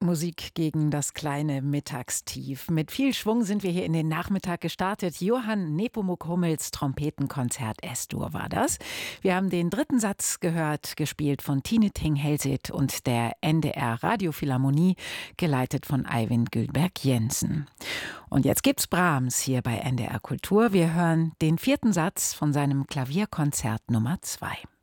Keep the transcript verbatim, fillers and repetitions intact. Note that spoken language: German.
Musik gegen das kleine Mittagstief. Mit viel Schwung sind wir hier in den Nachmittag gestartet. Johann Nepomuk Hummels Trompetenkonzert S-Dur war das. Wir haben den dritten Satz gehört, gespielt von Tine Thing Helseth und der N D R Radiophilharmonie, geleitet von Eivind Gülberg Jensen. Und jetzt gibt's Brahms hier bei N D R Kultur. Wir hören den vierten Satz von seinem Klavierkonzert Nummer zwei.